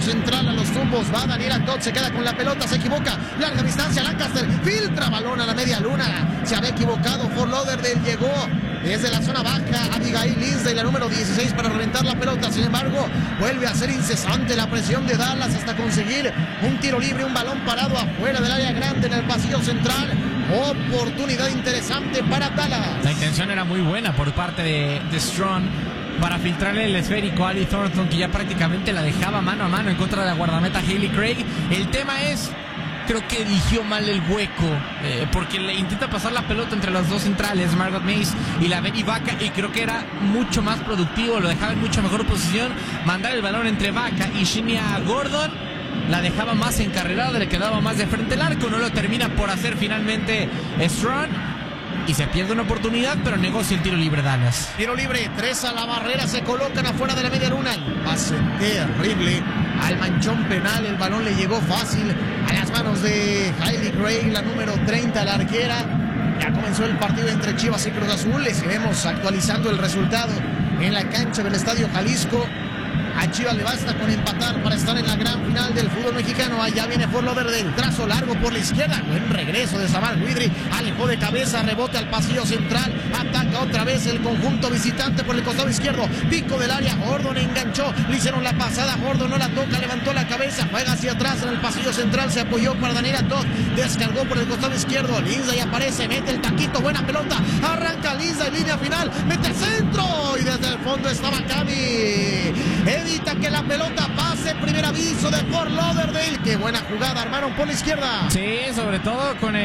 central a los tumbos. Va Daniela Todd, se queda con la pelota, se equivoca. Larga distancia, Lancaster filtra balón a la media luna. Se había equivocado. Fort Lauderdale llegó desde la zona baja. Abigail Lindsay, la número 16, para reventar la pelota. Sin embargo, vuelve a ser incesante la presión de Dallas hasta conseguir un tiro libre, un balón parado afuera del área grande en el pasillo central. Oportunidad interesante para Dallas. La intención era muy buena por parte de Strong para filtrarle el esférico a Ali Thornton, que ya prácticamente la dejaba mano a mano en contra de la guardameta Hailey Craig. El tema es, creo que eligió mal el hueco, porque le intenta pasar la pelota entre las dos centrales, Margot Mace y la Benny Vaca, y creo que era mucho más productivo, lo dejaba en mucha mejor posición, mandar el balón entre Vaca y Shinia Gordon. La dejaba más encarrerada, le quedaba más de frente al arco, no lo termina por hacer finalmente Strong. Y se pierde una oportunidad, pero negocia el tiro libre Dallas. Tiro libre, 3 a la barrera, se colocan afuera de la media luna. Pase terrible al manchón penal, el balón le llegó fácil a las manos de Hailey Craig, la número 30, la arquera. Ya comenzó el partido entre Chivas y Cruz Azul. Les iremos actualizando el resultado en la cancha del Estadio Jalisco. A Chivas le basta con empatar para estar en la gran final del fútbol mexicano. Allá viene Fort Lauderdale, trazo largo por la izquierda. Buen regreso de Samar Widri. Alejó de cabeza, rebote al pasillo central. Ataca otra vez el conjunto visitante por el costado izquierdo. Pico del área, Gordon enganchó. Le hicieron la pasada, Gordon no la toca, levantó la cabeza. Juega hacia atrás en el pasillo central. Se apoyó para Daniela Todd. Descargó por el costado izquierdo. Lindsay aparece, mete el taquito, buena pelota. Arranca Lindsay, línea final. Mete el centro. Y desde el fondo estaba Cami. Evita que la pelota pase. Primer aviso de Fort Lauderdale. Qué buena jugada armaron por la izquierda. Sí, sobre todo con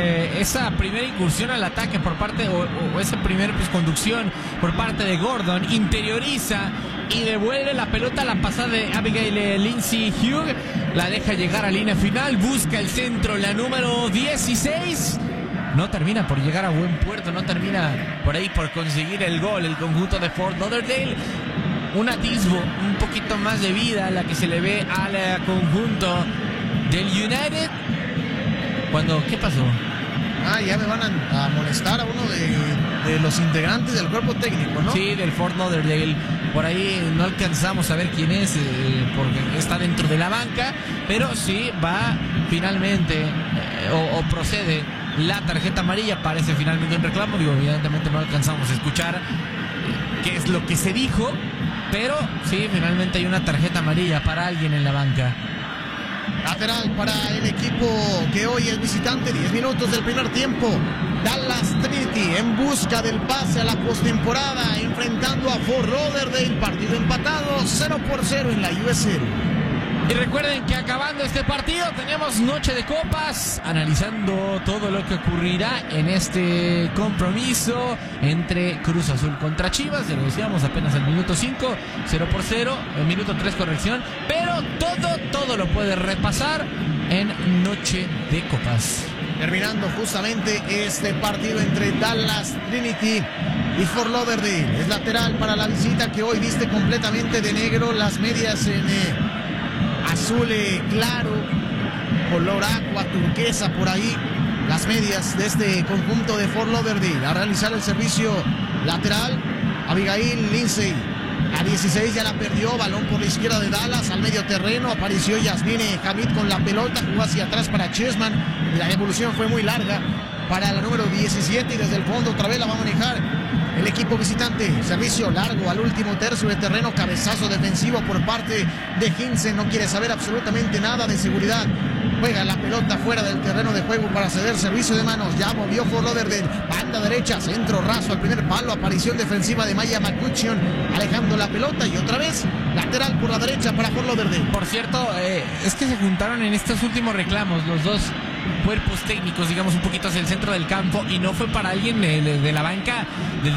esa primera incursión al ataque por parte, o esa primera conducción por parte de Gordon. Interioriza y devuelve la pelota a la pasada de Abigail Lindsay Hugh. La deja llegar a línea final. Busca el centro, la número 16. No termina por llegar a buen puerto. No termina por ahí por conseguir el gol. El conjunto de Fort Lauderdale. Un atisbo, un poquito más de vida la que se le ve al conjunto del United. ¿Qué pasó? Ya me van a molestar a uno de los integrantes del cuerpo técnico, ¿no? Sí, del Fort Lauderdale. Por ahí no alcanzamos a ver quién es, porque está dentro de la banca, pero sí va finalmente, o procede la tarjeta amarilla. Parece finalmente un reclamo. Digo, evidentemente no alcanzamos a escuchar qué es lo que se dijo, pero sí, finalmente hay una tarjeta amarilla para alguien en la banca. Lateral para el equipo que hoy es visitante. 10 minutos del primer tiempo. Dallas Trinity en busca del pase a la postemporada, enfrentando a Fort Lauderdale. Partido empatado 0-0 en la USL. Y recuerden que acabando este partido tenemos noche de copas, analizando todo lo que ocurrirá en este compromiso entre Cruz Azul contra Chivas. Ya lo decíamos, apenas el minuto 5, 0-0, el minuto 3 corrección, pero todo lo puede repasar en noche de copas. Terminando justamente este partido entre Dallas Trinity y Fort Lauderdale. Es lateral para la visita, que hoy viste completamente de negro, las medias en azul claro, color aqua, turquesa por ahí, las medias de este conjunto de Fort Lauderdale. A realizar el servicio lateral, Abigail Lindsay, a 16 ya la perdió, balón por la izquierda de Dallas, al medio terreno, apareció Yasmine Hamid con la pelota, jugó hacia atrás para Chessman, y la devolución fue muy larga para la número 17, y desde el fondo otra vez la va a manejar el equipo visitante. Servicio largo al último tercio de terreno, cabezazo defensivo por parte de Hinsen. No quiere saber absolutamente nada de seguridad. Juega la pelota fuera del terreno de juego para ceder servicio de manos. Ya movió Fort Lauderdale. Banda derecha, centro raso al primer palo. Aparición defensiva de Maya McCutcheon, alejando la pelota, y otra vez lateral por la derecha para Fort Lauderdale. Por cierto, es que se juntaron en estos últimos reclamos los dos cuerpos técnicos, digamos, un poquito hacia el centro del campo, y no fue para alguien de la banca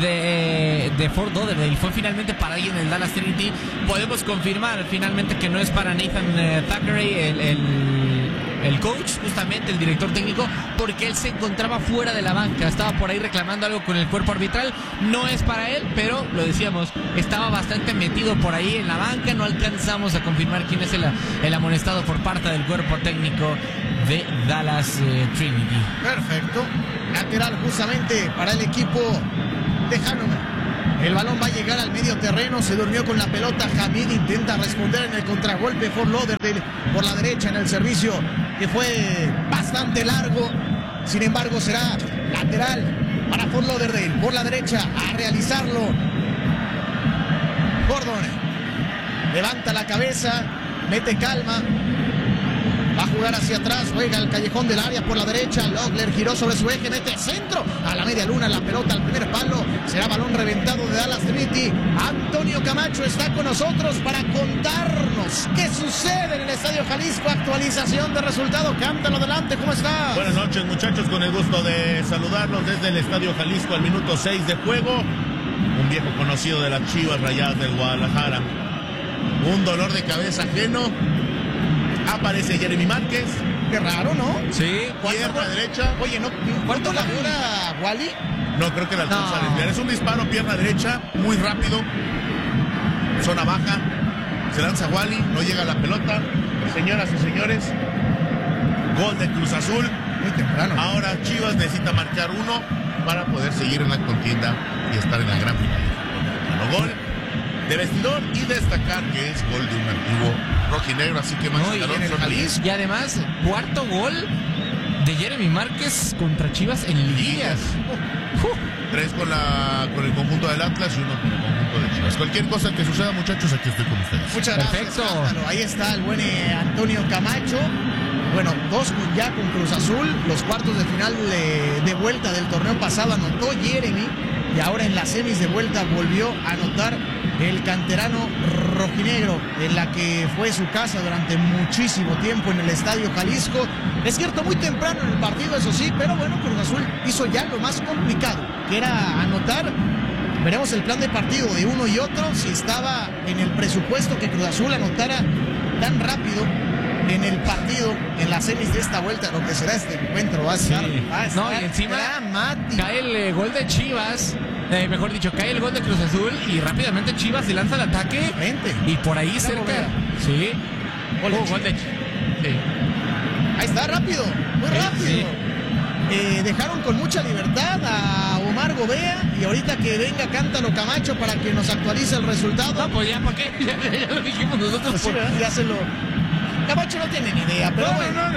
de Fort Lauderdale, fue finalmente para alguien del Dallas Trinity. Podemos confirmar finalmente que no es para Nathan Thackeray, el coach, justamente el director técnico, porque él se encontraba fuera de la banca, estaba por ahí reclamando algo con el cuerpo arbitral. No es para él, pero lo decíamos, estaba bastante metido por ahí en la banca. No alcanzamos a confirmar quién es el amonestado por parte del cuerpo técnico de Dallas Trinity. Perfecto. Lateral justamente para el equipo de Hannover. El balón va a llegar al medio terreno, se durmió con la pelota. Hamid intenta responder en el contragolpe. Fort Lauderdale por la derecha en el servicio que fue bastante largo. Sin embargo, será lateral para Fort Lauderdale por la derecha a realizarlo. Gordon levanta la cabeza, mete calma. Va a jugar hacia atrás, juega al callejón del área por la derecha. Logler giró sobre su eje, mete centro a la media luna, la pelota al primer palo. Será balón reventado de Dallas Trinity. Antonio Camacho está con nosotros para contarnos qué sucede en el Estadio Jalisco. Actualización de resultado. Cántalo adelante, ¿cómo estás? Buenas noches, muchachos, con el gusto de saludarlos desde el Estadio Jalisco al minuto 6 de juego. Un viejo conocido de las Chivas Rayadas del Guadalajara. Un dolor de cabeza ajeno. Aparece Jeremy Márquez. Qué raro, ¿no? Sí, pierna derecha. Oye, ¿cuánto la dura Wally? No, creo que la alcanza a desviar. Es un disparo, pierna derecha, muy rápido. Zona baja. Se lanza Wally, no llega la pelota. Señoras y señores, gol de Cruz Azul. Muy temprano. Ahora Chivas necesita marcar uno para poder seguir en la contienda y estar en la gran final. Gol de vestidor y destacar que es gol de un antiguo rojinegro, así que Jalisco. Y además, cuarto gol de Jeremy Márquez contra Chivas en liguillas. 3 con el conjunto del Atlas y 1 con el conjunto de Chivas. Cualquier cosa que suceda, muchachos, aquí estoy con ustedes. Muchas gracias. Perfecto. Ahí está el buen Antonio Camacho. Bueno, 2 ya con Cruz Azul. Los cuartos de final de vuelta del torneo pasado anotó Jeremy. Y ahora en las semis de vuelta volvió a anotar el canterano rojinegro, en la que fue su casa durante muchísimo tiempo en el Estadio Jalisco. Es cierto, muy temprano en el partido, eso sí, pero bueno, Cruz Azul hizo ya lo más complicado, que era anotar. Veremos el plan de partido de uno y otro, si estaba en el presupuesto que Cruz Azul anotara tan rápido en el partido, en las semis de esta vuelta. Lo que será este encuentro va a estar, no, y encima dramático. Cae el gol de Chivas, mejor dicho, cae el gol de Cruz Azul y rápidamente Chivas se lanza al ataque. Y por ahí cerca. Sí. Gol de Chivas. Sí. Ahí está, rápido, muy rápido. Sí. Dejaron con mucha libertad a Omar Gobea y ahorita que venga Cántalo Camacho para que nos actualice el resultado. No, pues ya, ¿para qué? Ya lo dijimos nosotros. Pues sí, ya se lo... Camacho no tiene ni idea, pero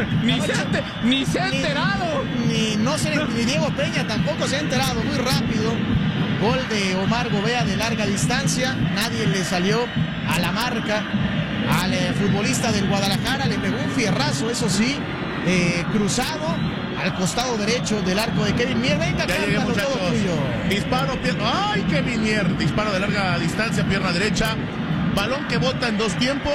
ni se ha enterado. Ni Diego Peña tampoco se ha enterado. Muy rápido. Gol de Omar Gobea de larga distancia. Nadie le salió a la marca al futbolista del Guadalajara. Le pegó un fierrazo, eso sí, cruzado al costado derecho del arco de Kevin Mier. Venga, ya llegué, muchachos. Todo tuyo. Disparo, pierna. ¡Ay, Kevin Mier! Disparo de larga distancia, pierna derecha. Balón que bota en 2 tiempos.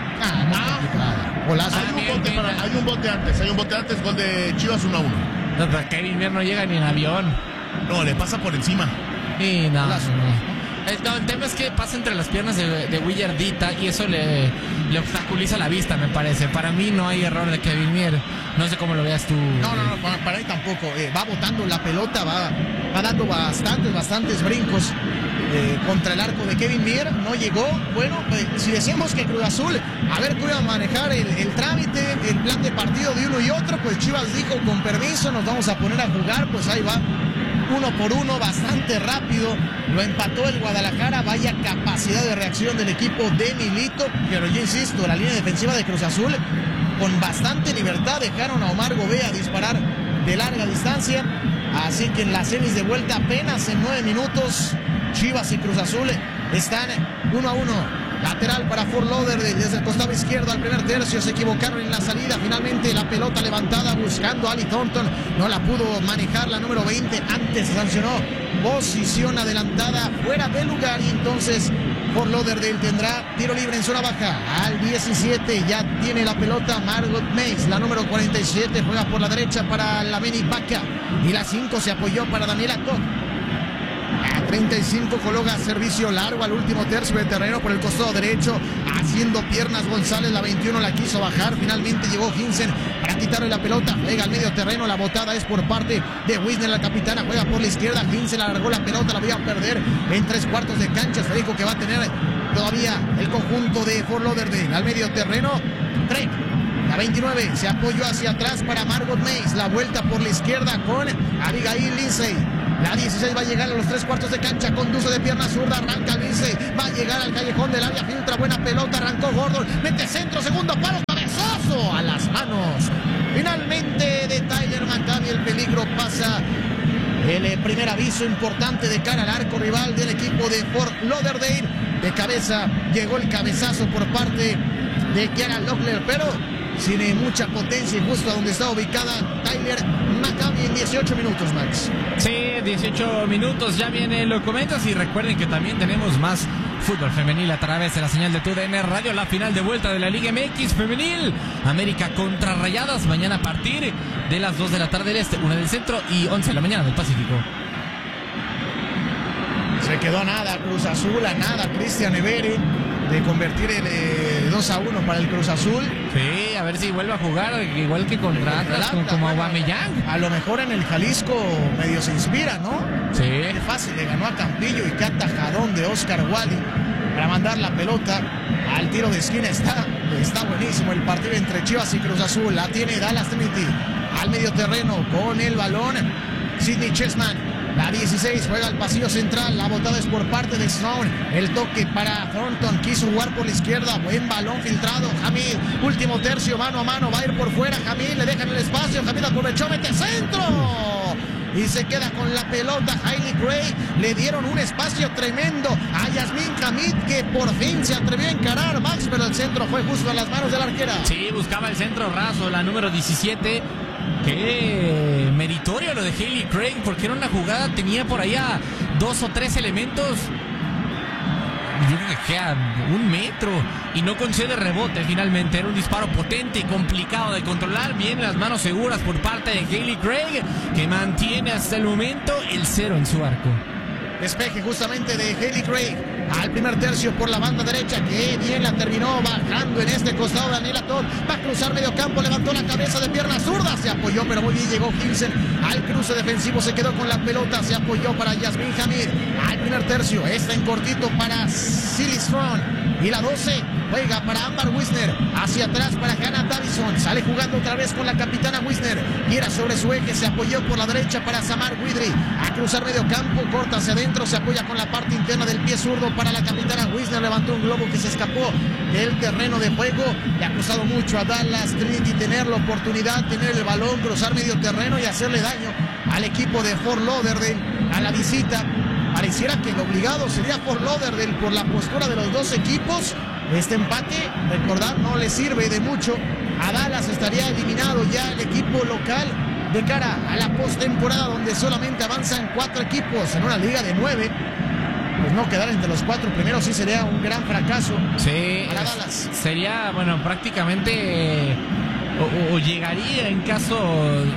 Golazo. Hay un bote antes, gol de Chivas 1-1. No, pero Kevin Mier no llega ni en avión. No, le pasa por encima. Y no. El tema es que pasa entre las piernas de Willardita y eso le obstaculiza la vista, me parece. Para mí no hay error de Kevin Mier. No sé cómo lo veas tú. No, para mí tampoco. Va botando la pelota, va dando bastantes brincos contra el arco de Kevin Mier. No llegó. Bueno, si decimos que Cruz Azul, a ver cómo iba a manejar el trámite, el plan de partido de uno y otro, pues Chivas dijo, con permiso, nos vamos a poner a jugar. Pues ahí va. 1 por 1, bastante rápido. Lo empató el Guadalajara. Vaya capacidad de reacción del equipo de Milito. Pero yo insisto, la línea defensiva de Cruz Azul con bastante libertad dejaron a Omar Gobea disparar de larga distancia. Así que en las semis de vuelta, apenas en 9 minutos, Chivas y Cruz Azul están 1-1. Lateral para Fort Lauderdale desde el costado izquierdo al primer tercio. Se equivocaron en la salida. Finalmente la pelota levantada buscando a Ali Thornton. No la pudo manejar la número 20. Antes se sancionó posición adelantada fuera de lugar. Y entonces Fort Lauderdale tendrá tiro libre en zona baja. Al 17 ya tiene la pelota Margot Mays. La número 47 juega por la derecha para Lameni Vaca. Y la 5 se apoyó para Daniela Koch. A 35 coloca servicio largo al último tercio de terreno por el costado derecho, haciendo piernas González. La 21 la quiso bajar, finalmente llegó Hinsen para quitarle la pelota, juega al medio terreno. La botada es por parte de Wisner, la capitana, juega por la izquierda. Hinsen alargó la pelota, la voy a perder en 3/4 de cancha. Se dijo que va a tener todavía el conjunto de Fort Lauderdale al medio terreno. Trek, la 29 se apoyó hacia atrás para Margot Mays. La vuelta por la izquierda con Abigail Lindsay. La 16 va a llegar a los 3/4 de cancha. Conduce de pierna zurda. Arranca Lindsay. Va a llegar al callejón del área. Filtra buena pelota. Arrancó Gordon. Mete centro. Segundo palo. Cabezazo a las manos. Finalmente de Tyler McCabe. El peligro pasa. El primer aviso importante de cara al arco rival del equipo de Fort Lauderdale. De cabeza llegó el cabezazo por parte de Kiara Loeffler, pero sin mucha potencia y justo a donde está ubicada Tyler McCabe en 18 minutos, Max. Sí, 18 minutos, ya viene, lo comentas, y recuerden que también tenemos más fútbol femenil a través de la señal de TUDN Radio, la final de vuelta de la Liga MX femenil, América contra Rayadas, mañana a partir de las 2 de la tarde del este, 1 del centro y 11 de la mañana del Pacífico. Se quedó nada Cruz Azul, a nada Cristian Everi de convertir el 2-1 para el Cruz Azul. Sí, a ver si vuelve a jugar igual que contra Atlas, como Aubameyang. A lo mejor en el Jalisco medio se inspira, ¿no? Sí. Qué fácil, le ganó a Campillo y qué atajadón de Oscar Wally para mandar la pelota al tiro de esquina. Está buenísimo el partido entre Chivas y Cruz Azul. La tiene Dallas Trinity al medio terreno con el balón. Sidney Chessman. La 16 juega al pasillo central. La botada es por parte de Strong. El toque para Thornton. Quiso jugar por la izquierda. Buen balón filtrado. Hamid. Último tercio. Mano a mano. Va a ir por fuera. Hamid. Le dejan el espacio. Hamid aprovechó. Mete centro. Y se queda con la pelota Hailey Gray. Le dieron un espacio tremendo a Yasmín Hamid, que por fin se atrevió a encarar, Max, pero el centro fue justo a las manos de la arquera. Sí, buscaba el centro raso, la número 17. Qué meritorio lo de Hailey Craig, porque era una jugada, tenía por ahí a 2 o 3 elementos. Yo creo que queda 1 metro y no concede rebote finalmente. Era un disparo potente y complicado de controlar. Bien, las manos seguras por parte de Hailey Craig, que mantiene hasta el momento el 0 en su arco. Despeje justamente de Hailey Craig al primer tercio por la banda derecha, que bien la terminó bajando en este costado. Daniela Todd va a cruzar medio campo, levantó la cabeza de pierna zurda, se apoyó, pero muy bien llegó Hilsen al cruce defensivo, se quedó con la pelota, se apoyó para Yasmín Hamid al primer tercio. Está en cortito para Silly Strong, y la 12 juega para Ámbar Wisner, hacia atrás para Hannah Davison, sale jugando otra vez con la capitana Wisner, gira sobre su eje, se apoyó por la derecha para Samar Widri, a cruzar medio campo, corta hacia adentro, se apoya con la parte interna del pie zurdo para la capitana Wisner. Levantó un globo que se escapó del terreno de juego. Le ha costado mucho a Dallas Trinity tener la oportunidad, tener el balón, cruzar medio terreno y hacerle daño al equipo de Fort Lauderdale a la visita. Pareciera que el obligado sería Fort Lauderdale por la postura de los dos equipos. Este empate, recordar, no le sirve de mucho. A Dallas estaría eliminado ya el equipo local de cara a la postemporada, donde solamente avanzan 4 equipos en una liga de 9. Pues no quedar entre los 4 primeros sí sería un gran fracaso. Sí, para Dallas. Sería, bueno, prácticamente o llegaría en caso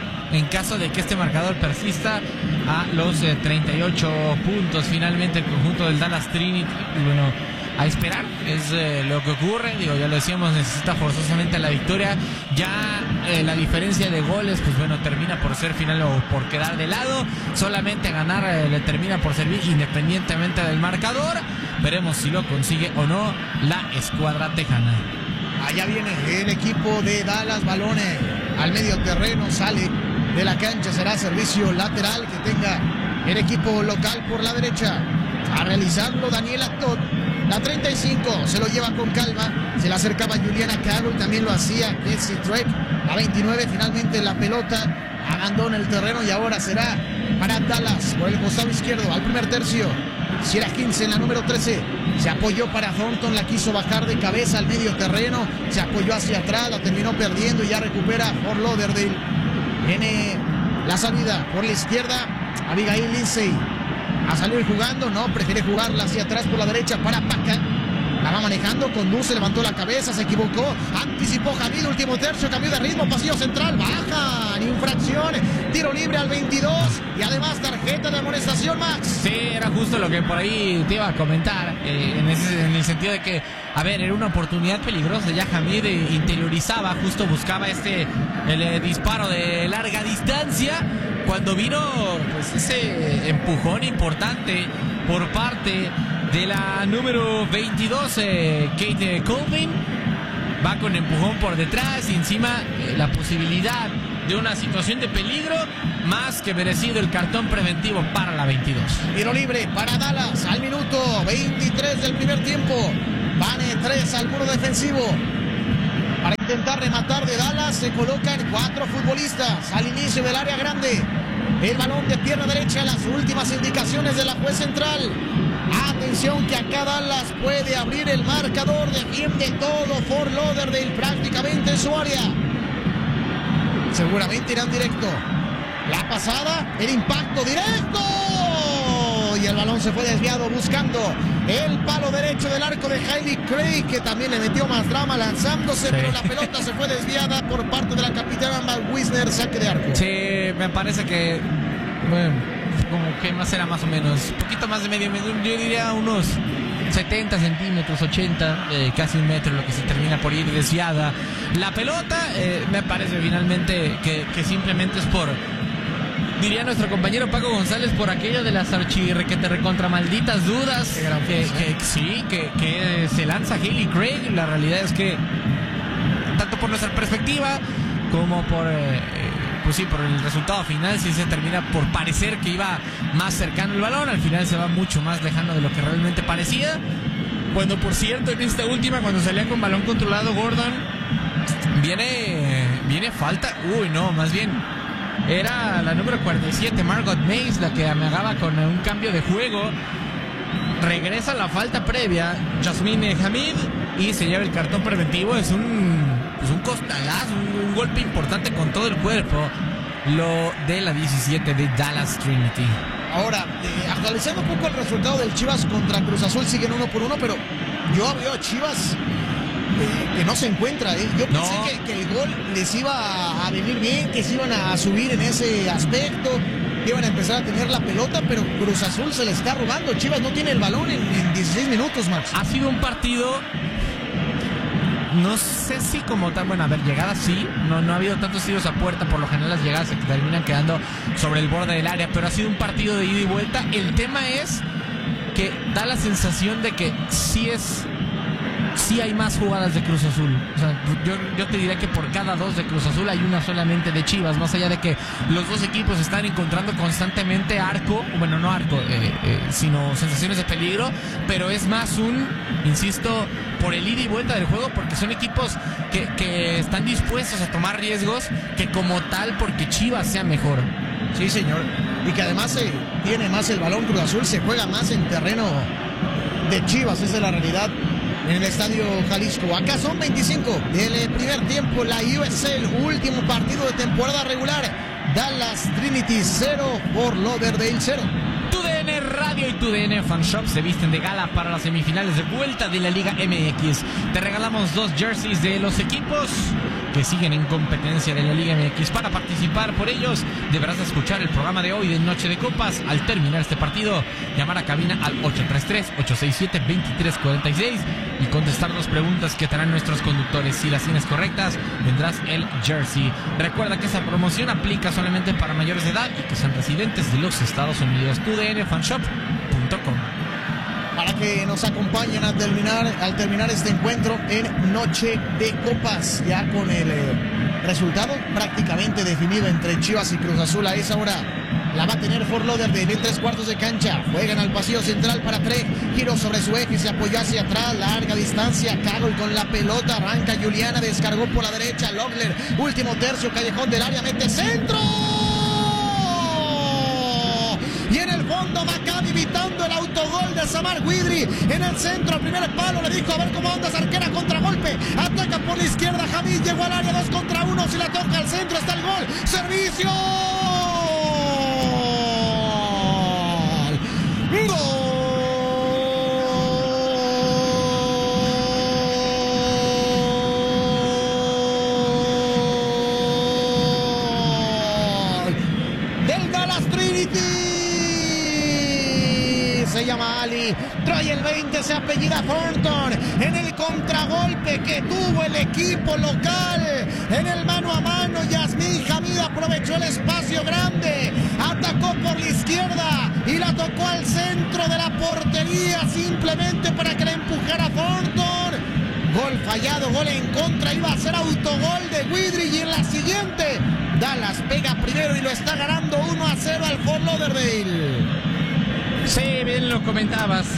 de que este marcador persista a los 38 puntos. Finalmente el conjunto del Dallas Trinity, bueno, a esperar es lo que ocurre. Digo, ya lo decíamos, necesita forzosamente la victoria. Ya la diferencia de goles, pues bueno, termina por ser final o por quedar de lado. Solamente ganar le termina por servir independientemente del marcador. Veremos si lo consigue o no la escuadra tejana. Allá viene el equipo de Dallas, balones al medio terreno, sale de la cancha, será servicio lateral que tenga el equipo local por la derecha. A realizarlo Daniela Todd. La 35 se lo lleva con calma, se le acercaba Juliana Carroll, también lo hacía Kelsey Drake. La 29 finalmente la pelota abandona el terreno y ahora será para Dallas por el costado izquierdo al primer tercio. Si era 15 en la número 13, se apoyó para Thornton, la quiso bajar de cabeza al medio terreno, se apoyó hacia atrás, la terminó perdiendo y ya recupera Fort Lauderdale. Viene la salida por la izquierda, Abigail Lindsay. A salir jugando, no, prefiere jugarla hacia atrás por la derecha para Paca. La va manejando, conduce, levantó la cabeza, se equivocó, anticipó Hamid, último tercio, cambió de ritmo, pasillo central, baja, infracción, tiro libre al 22 y además tarjeta de amonestación, Max. Sí, era justo lo que por ahí te iba a comentar, en el sentido de que, a ver, era una oportunidad peligrosa, ya Hamid interiorizaba, justo buscaba el disparo de larga distancia, cuando vino pues ese empujón importante por parte de la número 22, Kate Colvin. Va con empujón por detrás y encima la posibilidad de una situación de peligro, más que merecido el cartón preventivo para la 22. Tiro libre para Dallas al minuto 23 del primer tiempo. Van 3 al muro defensivo. Para intentar rematar de Dallas se colocan 4 futbolistas al inicio del área grande. El balón de pierna derecha, las últimas indicaciones de la juez central. Atención que acá Dallas puede abrir el marcador. Defiende todo Fort Lauderdale prácticamente en su área. Seguramente irán directo. La pasada, el impacto directo. Y el balón se fue desviado buscando el palo derecho del arco de Hailey Craig, que también le metió más drama lanzándose, pero la pelota se fue desviada por parte de la capitana Matt Wisner, saque de arco. Sí, me parece que, bueno, como que más era más o menos, un poquito más de medio metro, yo diría unos 70 centímetros, 80, casi un metro, lo que se termina por ir desviada. La pelota, me parece finalmente que simplemente es por, diría nuestro compañero Paco González, por aquello de las archirrequete recontra malditas dudas que se lanza Hailey Craig. La realidad es que tanto por nuestra perspectiva como por por el resultado final, sí se termina por parecer que iba más cercano el balón. Al final se va mucho más lejano de lo que realmente parecía. Cuando, por cierto, en esta última, cuando salía con balón controlado Gordon, viene falta. Más bien era la número 47, Margot Mays, la que amagaba con un cambio de juego. Regresa la falta previa Jasmine Hamid y se lleva el cartón preventivo. Es un costalazo, un golpe importante con todo el cuerpo, lo de la 17 de Dallas Trinity. Ahora, actualizando un poco el resultado del Chivas contra Cruz Azul, siguen 1-1, pero yo veo a Chivas que no se encuentra. Yo pensé que el gol les iba a venir bien, que se iban a subir en ese aspecto, que iban a empezar a tener la pelota, pero Cruz Azul se le está robando. Chivas no tiene el balón en 16 minutos, Max. Ha sido un partido, no sé si como tal, bueno, a ver, llegadas sí, no ha habido tantos tiros a puerta, por lo general las llegadas se terminan quedando sobre el borde del área, pero ha sido un partido de ida y vuelta. El tema es que da la sensación de que sí hay más jugadas de Cruz Azul. O sea, yo te diría que por cada 2 de Cruz Azul hay una solamente de Chivas, más allá de que los dos equipos están encontrando constantemente sino sensaciones de peligro, pero es más insisto, por el ida y vuelta del juego, porque son equipos que están dispuestos a tomar riesgos, que como tal porque Chivas sea mejor. Sí, señor. Y que además tiene más el balón Cruz Azul, se juega más en terreno de Chivas, esa es la realidad. En el Estadio Jalisco. Acá son 25 del primer tiempo. La USL, último partido de temporada regular. Dallas Trinity 0, Fort Lauderdale 0. TUDN Radio y TUDN Fan Shop se visten de gala para las semifinales de vuelta de la Liga MX. Te regalamos 2 jerseys de los equipos que siguen en competencia de la Liga MX. Para participar por ellos, deberás escuchar el programa de hoy de Noche de Copas. Al terminar este partido, llamar a cabina al 833-867-2346 y contestar 2 preguntas que te harán nuestros conductores. Si las tienes correctas, vendrás el jersey. Recuerda que esa promoción aplica solamente para mayores de edad y que sean residentes de los Estados Unidos. TUDNFanshop.com. Para que nos acompañen al terminar este encuentro en Noche de Copas, ya con el resultado prácticamente definido entre Chivas y Cruz Azul. A esa hora la va a tener Fort Lauderdale en 3/4 de cancha. Juegan al pasillo central para Craig, giró sobre su eje, se apoyó hacia atrás, larga distancia, Carol con la pelota, arranca Juliana, descargó por la derecha, Logler, último tercio, callejón del área, mete centro. Y en el fondo Maccabi evitando el autogol de Samar Guidry. En el centro, primer palo, le dijo a ver cómo andas, arquera, contragolpe. Ataca por la izquierda, Hamid llegó al área 2 contra 1. Si la toca al centro, está el gol. ¡Servicio! ¡Gol! Del Dallas Trinity. Se llama Ali, trae el 20, se apellida Thornton. En el contragolpe que tuvo el equipo local, en el mano a mano, Yasmín Hamid aprovechó el espacio grande, atacó por la izquierda y la tocó al centro de la portería simplemente para que la empujara Thornton. Gol fallado, gol en contra, iba a ser autogol de Guidry y en la siguiente Dallas pega primero y lo está ganando 1-0 al Fort Lauderdale. Sí, bien lo comentabas.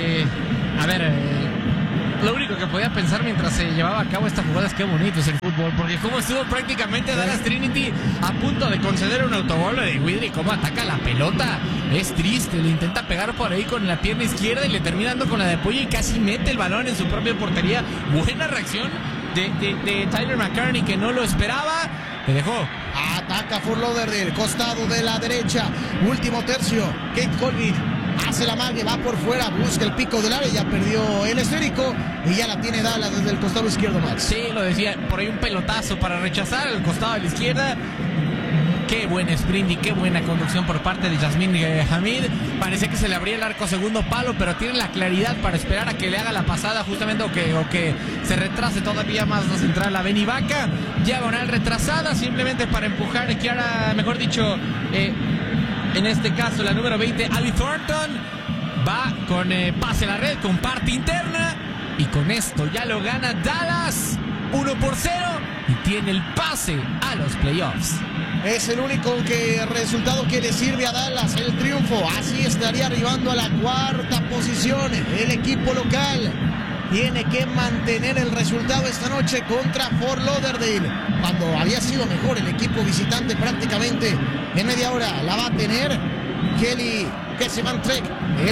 Lo único que podía pensar mientras se llevaba a cabo esta jugada es qué bonito es el fútbol, porque como estuvo prácticamente Dallas Trinity a punto de conceder un autogol de Widri, cómo ataca la pelota, es triste, le intenta pegar por ahí con la pierna izquierda y le termina dando con la de apoyo y casi mete el balón en su propia portería. Buena reacción de Tyler McCartney, que no lo esperaba, le dejó. Ataca Fort Lauderdale, costado de la derecha, último tercio, Kate Colvin hace la magia, va por fuera, busca el pico del área, ya perdió el esférico y ya la tiene Dallas desde el costado izquierdo, Max. Sí, lo decía, por ahí un pelotazo para rechazar el costado de la izquierda. Qué buen sprint y qué buena conducción por parte de Yasmine Hamid. Parecía que se le abría el arco segundo palo, pero tiene la claridad para esperar a que le haga la pasada justamente o que se retrase todavía más la central a Benny Vaca. Diagonal retrasada simplemente para empujar Kiara, mejor dicho, en este caso la número 20, Abby Thornton. Va con pase a la red, con parte interna. Y con esto ya lo gana Dallas 1-0 y tiene el pase a los playoffs. Es el único resultado que le sirve a Dallas el triunfo. Así estaría arribando a la cuarta posición. El equipo local tiene que mantener el resultado esta noche contra Fort Lauderdale. Cuando había sido mejor el equipo visitante prácticamente en media hora, la va a tener Kelly Kesseman-Trek.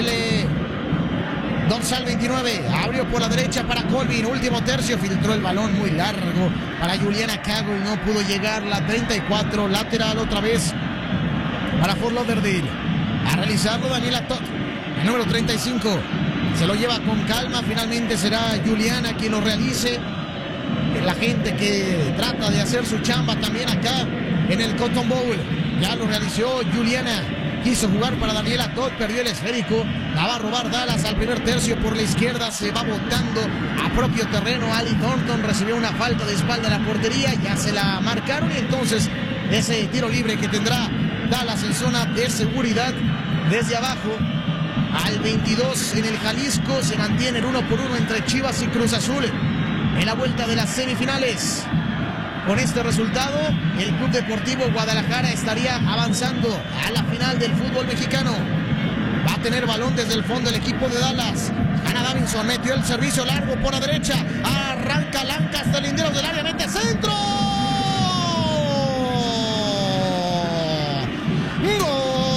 Donsal 29, abrió por la derecha para Colvin, último tercio, filtró el balón muy largo para Juliana Cagle, no pudo llegar, la 34, lateral otra vez para Fort Lauderdale. A realizarlo Daniela Todd, el número 35, se lo lleva con calma, finalmente será Juliana quien lo realice. La gente que trata de hacer su chamba también acá en el Cotton Bowl, ya lo realizó Juliana. Quiso jugar para Daniela Todd, perdió el esférico, la va a robar Dallas al primer tercio por la izquierda, se va botando a propio terreno. Ali Thornton recibió una falta de espalda en la portería, ya se la marcaron y entonces ese tiro libre que tendrá Dallas en zona de seguridad desde abajo al 22 en el Jalisco. Se mantiene el 1-1 entre Chivas y Cruz Azul en la vuelta de las semifinales. Con este resultado, el Club Deportivo Guadalajara estaría avanzando a la final del fútbol mexicano. Va a tener balón desde el fondo el equipo de Dallas. Hannah Davinson metió el servicio largo por la derecha. Arranca Lancaster, linderos del área, mete centro.